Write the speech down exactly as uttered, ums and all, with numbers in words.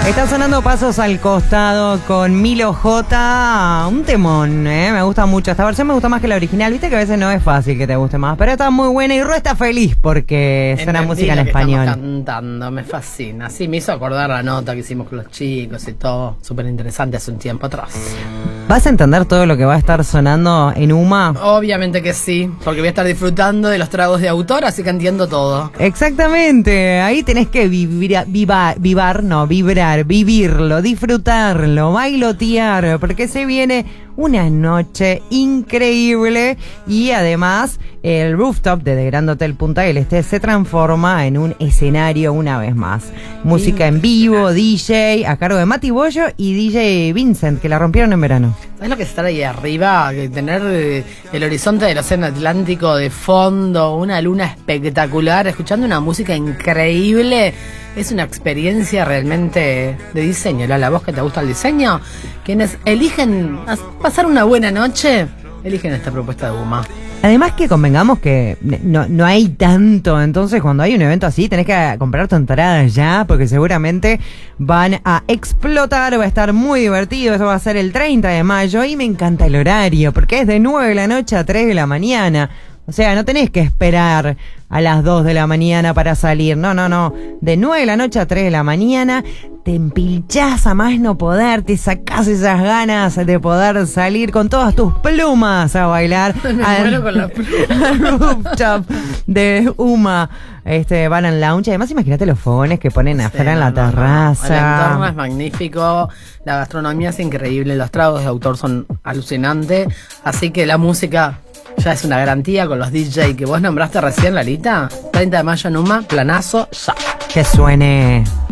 Está sonando Pasos al Costado con Milo J. Un temón, ¿eh? Me gusta mucho. Esta versión me gusta más que la original. Viste que a veces no es fácil que te guste más. Pero está muy buena y Ru está feliz porque suena Entendí música en lo que español. estamos cantando, me fascina. Sí, me hizo acordar la nota que hicimos con los chicos y todo. Súper interesante hace un tiempo atrás. ¿Vas a entender todo lo que va a estar sonando en Uma? Obviamente que sí, porque voy a estar disfrutando de los tragos de autor, así que entiendo todo. Exactamente. Ahí tenés que vibra, viva, vivar, no, vibrar, vivirlo, disfrutarlo, bailotear, porque se viene una noche increíble y además el rooftop de The Grand Hotel Punta del Este se transforma en un escenario una vez más. Música en vivo, D J a cargo de Mati Bollo y D J Vincent, que la rompieron en verano. ¿Sabes lo que es estar ahí arriba? Que tener eh, el horizonte del océano Atlántico de fondo, una luna espectacular, escuchando una música increíble. Es una experiencia realmente de diseño. Lola, ¿vos que te gusta el diseño? Quienes eligen pasar una buena noche, eligen esta propuesta de Uma. Además que convengamos que no, no hay tanto, entonces cuando hay un evento así tenés que comprar tu entrada ya, porque seguramente van a explotar, va a estar muy divertido. Eso va a ser el treinta de mayo y me encanta el horario, porque es de nueve de la noche a tres de la mañana. O sea, no tenés que esperar a las dos de la mañana para salir. No, no, no. De nueve de la noche a tres de la mañana te empilchás a más no poder, te sacás esas ganas de poder salir con todas tus plumas a bailar. Me al, muero con la pluma. al rooftop de Uma, este, Bar and Lounge. Además, imagínate los fogones que ponen afuera en la no, no, no. terraza. El entorno es magnífico, la gastronomía es increíble, los tragos de autor son alucinantes, así que la música ya es una garantía con los D J que vos nombraste recién, Lalita. treinta de mayo en Uma, planazo, ya. Que suene.